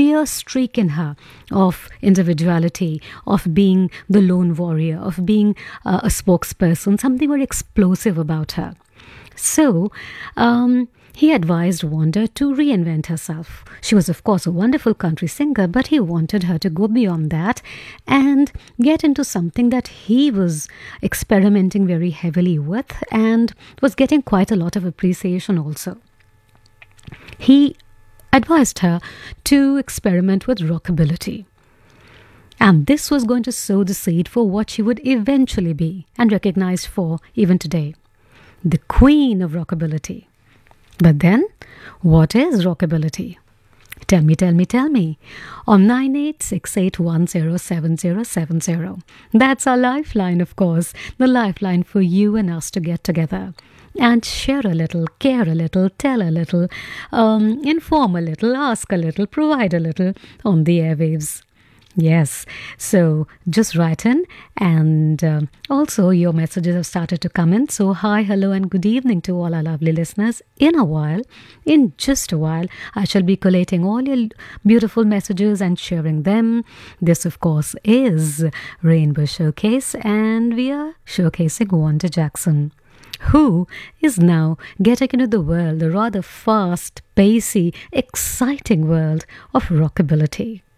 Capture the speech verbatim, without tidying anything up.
clear streak in her of individuality, of being the lone warrior, of being uh, a spokesperson, something very explosive about her. So, um, he advised Wanda to reinvent herself. She was, of course, a wonderful country singer, but he wanted her to go beyond that and get into something that he was experimenting very heavily with and was getting quite a lot of appreciation also. He advised her to experiment with rockabilly. And this was going to sow the seed for what she would eventually be and recognized for even today. The queen of rockabilly. But then, what is rockabilly? Tell me, tell me, tell me. On nine eight six eight one zero seven zero seven zero. That's our lifeline, of course. The lifeline for you and us to get together and share a little, care a little, tell a little, um, inform a little, ask a little, provide a little on the airwaves. Yes, so just write in, and uh, also your messages have started to come in. So hi, hello and good evening to all our lovely listeners. In a while, in just a while, I shall be collating all your beautiful messages and sharing them. This, of course, is Rainbow Showcase, and we are showcasing Wanda Jackson, who is now getting into the world, the rather fast, pacey, exciting world of rockabilly.